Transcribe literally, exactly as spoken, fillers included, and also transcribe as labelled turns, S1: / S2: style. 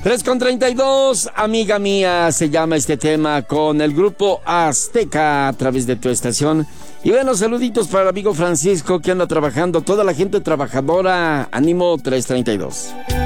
S1: tres con treinta y dos, amiga mía, se llama este tema con el grupo Azteca a través de tu estación. Y bueno, saluditos para el amigo Francisco que anda trabajando, toda la gente trabajadora, ánimo tres treinta y dos.